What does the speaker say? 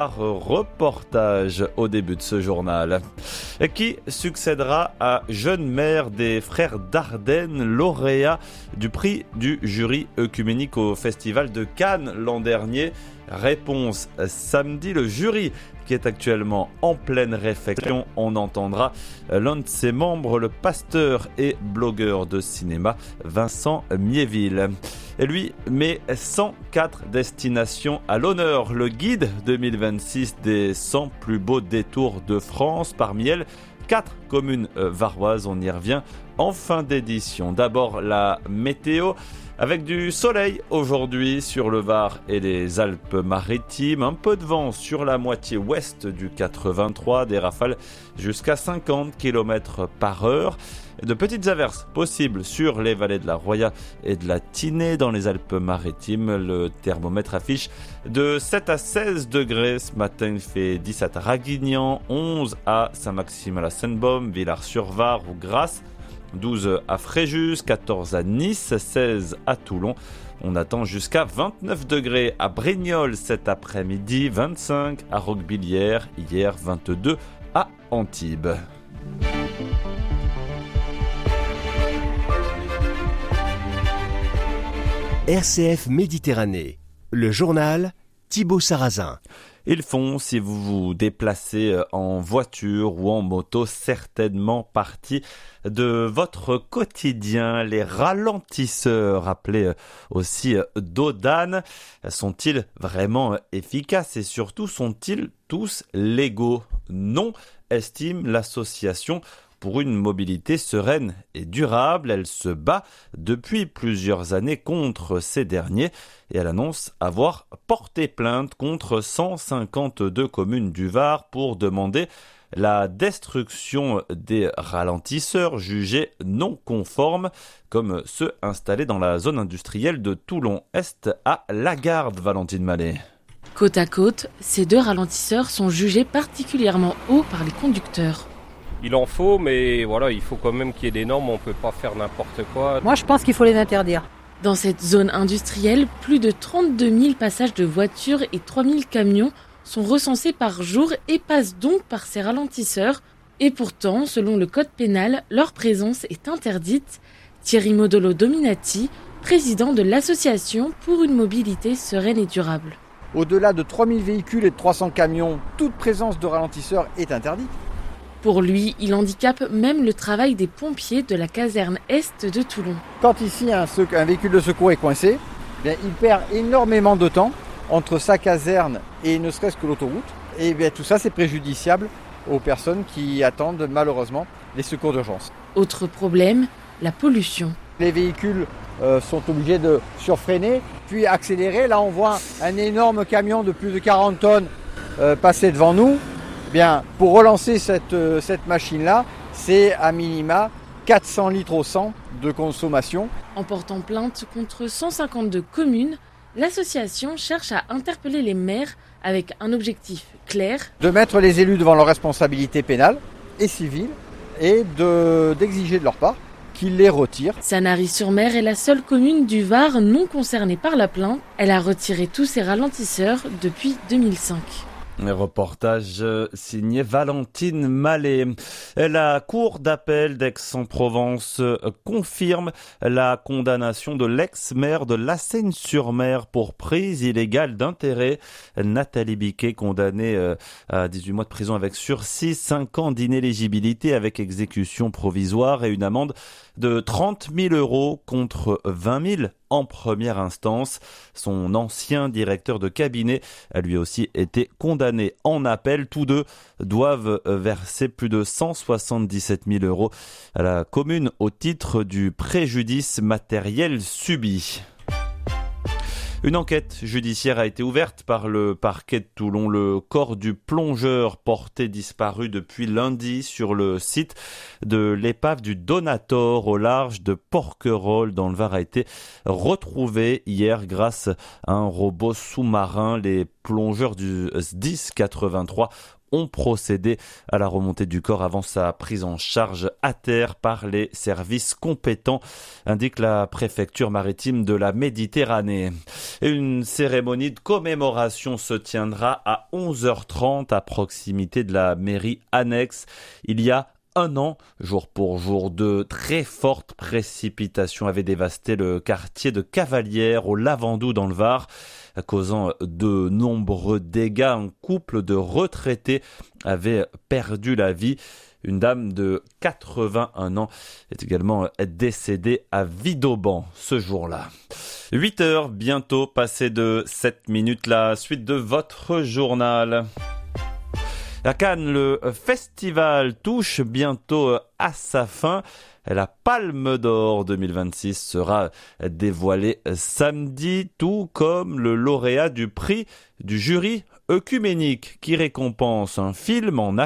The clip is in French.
Reportage au début de ce journal. Qui succédera à jeune maire des frères Dardenne, lauréat du prix du jury œcuménique au Festival de Cannes l'an dernier? Réponse samedi. Le jury, qui est actuellement en pleine réflexion, on entendra l'un de ses membres, le pasteur et blogueur de cinéma Vincent Miéville. Et lui met 104 destinations à l'honneur. Le guide 2026 des 100 plus beaux détours de France. Parmi elles, 4 communes varoises. On y revient en fin d'édition. D'abord la météo. Avec du soleil aujourd'hui sur le Var et les Alpes-Maritimes, un peu de vent sur la moitié ouest du 83, des rafales jusqu'à 50 km par heure. De petites averses possibles sur les vallées de la Roya et de la Tinée dans les Alpes-Maritimes. Le thermomètre affiche de 7 à 16 degrés. Ce matin, il fait 10 à Draguignan, 11 à Saint-Maxime à la Seine-Baume, Villars-sur-Var ou Grasse. 12 à Fréjus, 14 à Nice, 16 à Toulon. On attend jusqu'à 29 degrés à Brignoles cet après-midi, 25 à Roquebillière, hier 22 à Antibes. RCF Méditerranée, le journal Thibaut Sarrazin. Ils font, si vous vous déplacez en voiture ou en moto, certainement partie de votre quotidien. Les ralentisseurs, appelés aussi dos d'âne, sont-ils vraiment efficaces et surtout sont-ils tous légaux? Non, estime l'association pour une mobilité sereine et durable. Elle se bat depuis plusieurs années contre ces derniers et elle annonce avoir porté plainte contre 152 communes du Var pour demander la destruction des ralentisseurs jugés non conformes, comme ceux installés dans la zone industrielle de Toulon-Est à Lagarde, Valentine Mallet. Côte à côte, ces deux ralentisseurs sont jugés particulièrement hauts par les conducteurs. Il en faut, mais voilà, il faut quand même qu'il y ait des normes, on ne peut pas faire n'importe quoi. Moi, je pense qu'il faut les interdire. Dans cette zone industrielle, plus de 32 000 passages de voitures et 3 000 camions sont recensés par jour et passent donc par ces ralentisseurs. Et pourtant, selon le code pénal, leur présence est interdite. Thierry Modolo Dominati, président de l'association pour une mobilité sereine et durable. Au-delà de 3000 véhicules et de 300 camions, toute présence de ralentisseurs est interdite. Pour lui, il handicape même le travail des pompiers de la caserne Est de Toulon. Quand ici un véhicule de secours est coincé, bien, il perd énormément de temps entre sa caserne et ne serait-ce que l'autoroute. Et bien, tout ça, c'est préjudiciable aux personnes qui attendent malheureusement les secours d'urgence. Autre problème, la pollution. Les véhicules sont obligés de surfreiner, puis accélérer. Là, on voit un énorme camion de plus de 40 tonnes passer devant nous. Bien, pour relancer cette machine-là, c'est à minima 400 litres au 100 de consommation. En portant plainte contre 152 communes, l'association cherche à interpeller les maires avec un objectif clair. De mettre les élus devant leurs responsabilités pénales et civiles et d'exiger de leur part qu'ils les retirent. Sanary-sur-Mer est la seule commune du Var non concernée par la plainte. Elle a retiré tous ses ralentisseurs depuis 2005. Reportage signé Valentine Mallet. La cour d'appel d'Aix-en-Provence confirme la condamnation de l'ex-maire de Lassagne-sur-Mer pour prise illégale d'intérêt. Nathalie Biquet, condamnée à 18 mois de prison avec sursis, 5 ans d'inéligibilité avec exécution provisoire et une amende de 30 000 € contre 20 000 en première instance. Son ancien directeur de cabinet a lui aussi été condamné en appel. Tous deux doivent verser plus de 177 000 € à la commune au titre du préjudice matériel subi. Une enquête judiciaire a été ouverte par le parquet de Toulon. Le corps du plongeur porté disparu depuis lundi sur le site de l'épave du Donator au large de Porquerolles dans le Var a été retrouvé hier grâce à un robot sous-marin. Les plongeurs du SDIS 83 ont procédé à la remontée du corps avant sa prise en charge à terre par les services compétents, indique la préfecture maritime de la Méditerranée. Et une cérémonie de commémoration se tiendra à 11h30 à proximité de la mairie annexe. Il y a un an, jour pour jour, de très fortes précipitations avaient dévasté le quartier de Cavalières au Lavandou dans le Var, causant de nombreux dégâts. Un couple de retraités avait perdu la vie. Une dame de 81 ans est également décédée à Vidauban ce jour-là. 8h, bientôt passé de 7 minutes, la suite de votre journal. À Cannes, le festival touche bientôt à sa fin. La Palme d'Or 2026 sera dévoilée samedi, tout comme le lauréat du prix du jury œcuménique qui récompense un film en